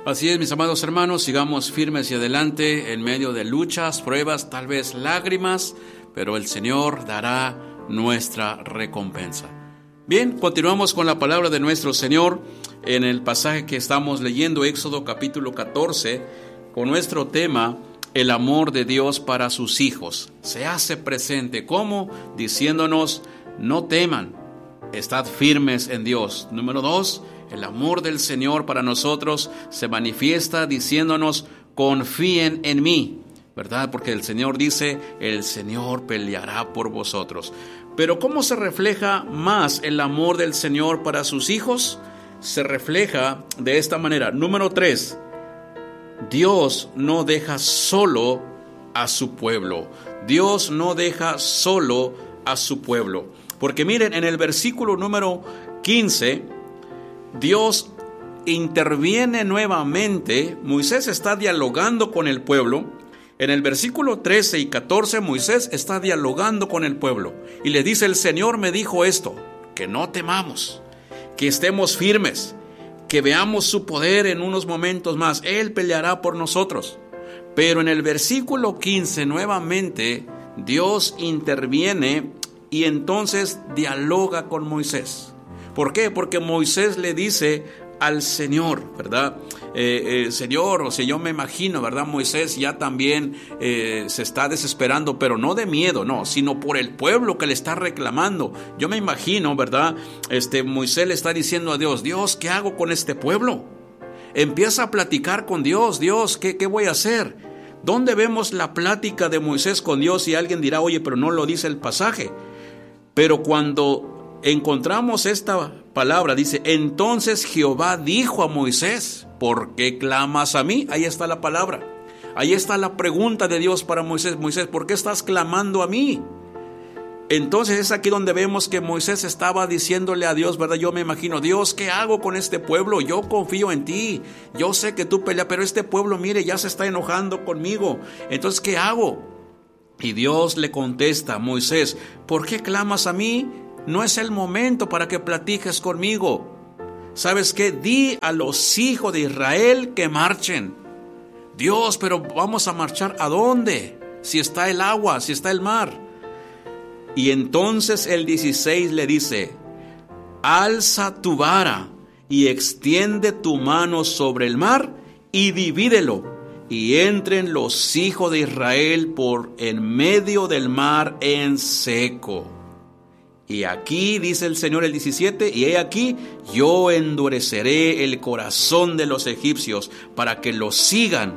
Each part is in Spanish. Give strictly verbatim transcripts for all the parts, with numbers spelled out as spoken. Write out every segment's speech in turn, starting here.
Así es, mis amados hermanos, sigamos firmes y adelante en medio de luchas, pruebas, tal vez lágrimas, pero el Señor dará nuestra recompensa. Bien, continuamos con la palabra de nuestro Señor en el pasaje que estamos leyendo, Éxodo capítulo catorce, con nuestro tema, el amor de Dios para sus hijos. Se hace presente, ¿cómo? Diciéndonos, no teman, estad firmes en Dios. Número dos, el amor del Señor para nosotros se manifiesta diciéndonos, confíen en mí, ¿verdad? Porque el Señor dice, el Señor peleará por vosotros. Pero ¿cómo se refleja más el amor del Señor para sus hijos? Se refleja de esta manera. Número tres, Dios no deja solo a su pueblo. Dios no deja solo a su pueblo. Porque miren, en el versículo número quince, Dios interviene nuevamente. Moisés está dialogando con el pueblo. En el versículo trece y catorce, Moisés está dialogando con el pueblo. Y le dice, el Señor me dijo esto, que no temamos, que estemos firmes, que veamos su poder en unos momentos más. Él peleará por nosotros. Pero en el versículo quince, nuevamente, Dios interviene y entonces dialoga con Moisés. ¿Por qué? Porque Moisés le dice al Señor, ¿verdad? Eh, eh, Señor, o sea, yo me imagino, ¿verdad? Moisés ya también eh, se está desesperando, pero no de miedo, no, sino por el pueblo que le está reclamando. Yo me imagino, ¿verdad? Este, Moisés le está diciendo a Dios, Dios, ¿qué hago con este pueblo? Empieza a platicar con Dios, Dios, ¿qué, qué voy a hacer? ¿Dónde vemos la plática de Moisés con Dios? Y alguien dirá, oye, pero no lo dice el pasaje. Pero cuando encontramos esta palabra, dice, entonces Jehová dijo a Moisés, ¿por qué clamas a mí? Ahí está la palabra, ahí está la pregunta de Dios para Moisés. Moisés, ¿por qué estás clamando a mí? Entonces es aquí donde vemos que Moisés estaba diciéndole a Dios, ¿verdad? Yo me imagino, Dios, ¿qué hago con este pueblo? Yo confío en ti, yo sé que tú peleas, pero este pueblo, mire, ya se está enojando conmigo. Entonces, ¿qué hago? Y Dios le contesta, Moisés, ¿por qué clamas a mí? No es el momento para que platiques conmigo. ¿Sabes qué? Di a los hijos de Israel que marchen. Dios, pero vamos a marchar ¿a dónde? Si está el agua, si está el mar. Y entonces el dieciséis le dice, alza tu vara y extiende tu mano sobre el mar y divídelo, y entren los hijos de Israel por en medio del mar en seco. Y aquí dice el Señor el diecisiete, y he aquí, yo endureceré el corazón de los egipcios para que los sigan,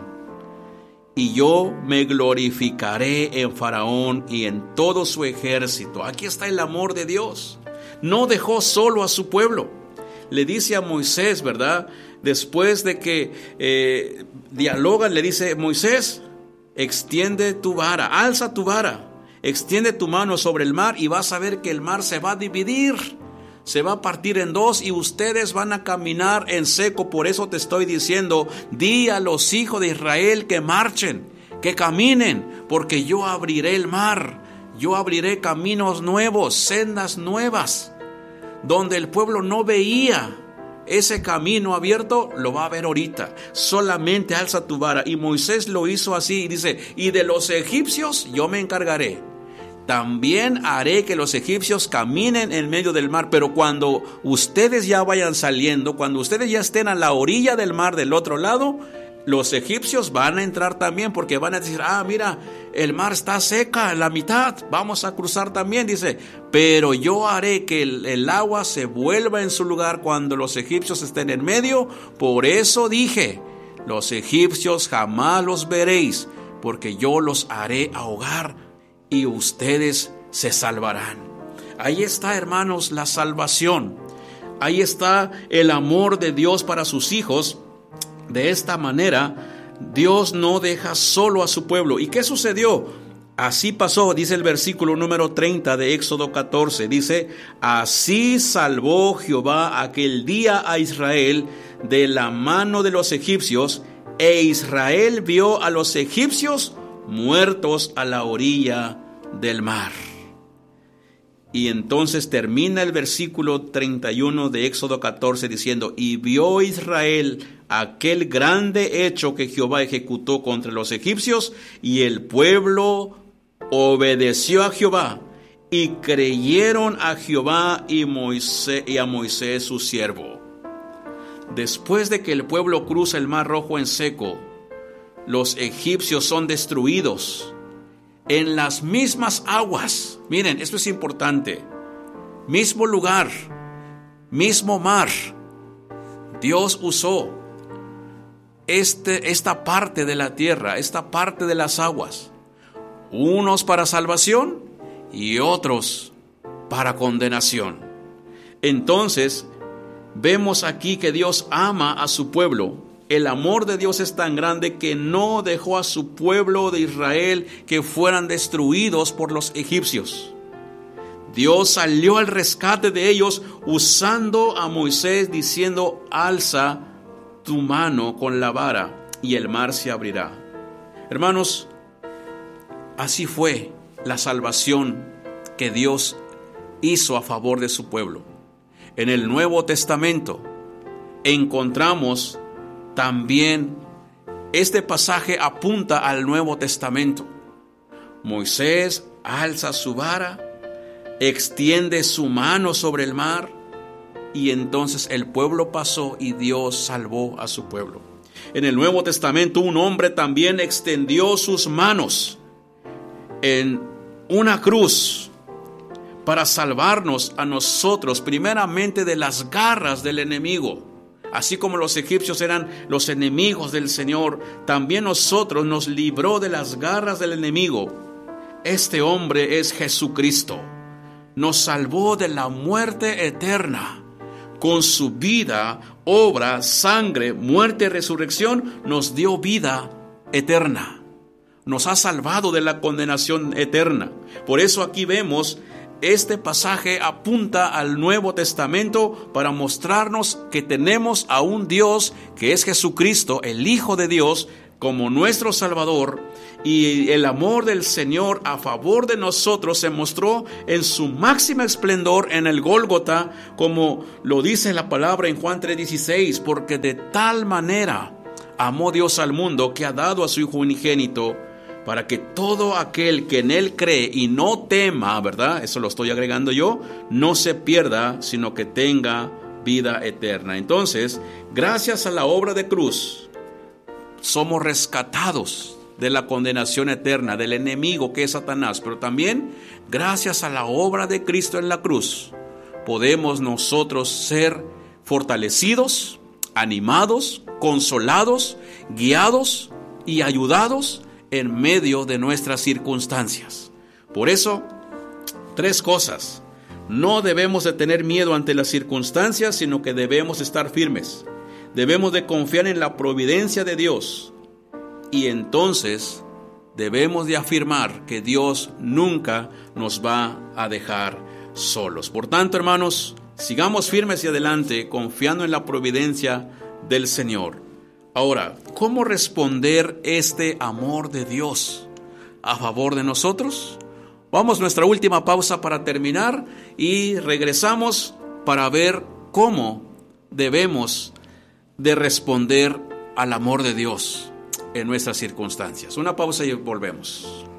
y yo me glorificaré en Faraón y en todo su ejército. Aquí está el amor de Dios. No dejó solo a su pueblo. Le dice a Moisés, ¿verdad? Después de que eh, dialogan, le dice, Moisés, extiende tu vara, alza tu vara. Extiende tu mano sobre el mar y vas a ver que el mar se va a dividir, se va a partir en dos y ustedes van a caminar en seco. Por eso te estoy diciendo, di a los hijos de Israel que marchen, que caminen, porque yo abriré el mar, yo abriré caminos nuevos, sendas nuevas, donde el pueblo no veía. Ese camino abierto lo va a ver ahorita. Solamente alza tu vara. Y Moisés lo hizo así y dice, y de los egipcios yo me encargaré. También haré que los egipcios caminen en medio del mar. Pero cuando ustedes ya vayan saliendo, cuando ustedes ya estén a la orilla del mar del otro lado, los egipcios van a entrar también, porque van a decir, ah, mira, el mar está seca, la mitad, vamos a cruzar también. Dice, pero yo haré que el, el agua se vuelva en su lugar cuando los egipcios estén en medio. Por eso dije, los egipcios jamás los veréis, porque yo los haré ahogar y ustedes se salvarán. Ahí está, hermanos, la salvación. Ahí está el amor de Dios para sus hijos. De esta manera, Dios no deja solo a su pueblo. ¿Y qué sucedió? Así pasó, dice el versículo número treinta de Éxodo catorce. Dice, así salvó Jehová aquel día a Israel de la mano de los egipcios, e Israel vio a los egipcios muertos a la orilla del mar. Y entonces termina el versículo treinta y uno de Éxodo catorce diciendo, y vio Israel aquel grande hecho que Jehová ejecutó contra los egipcios, y el pueblo obedeció a Jehová, y creyeron a Jehová y, Moisés, y a Moisés su siervo. Después de que el pueblo cruza el Mar Rojo en seco, los egipcios son destruidos en las mismas aguas. Miren, esto es importante. Mismo lugar, mismo mar. Dios usó este, esta parte de la tierra, esta parte de las aguas, unos para salvación y otros para condenación. Entonces, vemos aquí que Dios ama a su pueblo. El amor de Dios es tan grande que no dejó a su pueblo de Israel que fueran destruidos por los egipcios. Dios salió al rescate de ellos usando a Moisés, diciendo: alza tu mano con la vara y el mar se abrirá. Hermanos, así fue la salvación que Dios hizo a favor de su pueblo. En el Nuevo Testamento encontramos también, este pasaje apunta al Nuevo Testamento. Moisés alza su vara, extiende su mano sobre el mar, y entonces el pueblo pasó y Dios salvó a su pueblo. En el Nuevo Testamento un hombre también extendió sus manos en una cruz para salvarnos a nosotros, primeramente de las garras del enemigo. Así como los egipcios eran los enemigos del Señor, también nosotros nos libró de las garras del enemigo. Este hombre es Jesucristo. Nos salvó de la muerte eterna. Con su vida, obra, sangre, muerte y resurrección, nos dio vida eterna. Nos ha salvado de la condenación eterna. Por eso aquí vemos, este pasaje apunta al Nuevo Testamento para mostrarnos que tenemos a un Dios que es Jesucristo, el Hijo de Dios, como nuestro Salvador, y el amor del Señor a favor de nosotros se mostró en su máximo esplendor en el Gólgota, como lo dice la palabra en Juan tres dieciséis, porque de tal manera amó Dios al mundo que ha dado a su Hijo unigénito, para que todo aquel que en Él cree y no tema, ¿verdad? Eso lo estoy agregando yo, no se pierda, sino que tenga vida eterna. Entonces, gracias a la obra de cruz, somos rescatados de la condenación eterna, del enemigo que es Satanás, pero también, gracias a la obra de Cristo en la cruz, podemos nosotros ser fortalecidos, animados, consolados, guiados y ayudados en medio de nuestras circunstancias. Por eso, tres cosas. No debemos de tener miedo ante las circunstancias, sino que debemos estar firmes. Debemos de confiar en la providencia de Dios. Y entonces debemos de afirmar que Dios nunca nos va a dejar solos. Por tanto, hermanos, sigamos firmes y adelante, confiando en la providencia del Señor. Ahora, ¿cómo responder este amor de Dios a favor de nosotros? Vamos a nuestra última pausa para terminar y regresamos para ver cómo debemos de responder al amor de Dios en nuestras circunstancias. Una pausa y volvemos.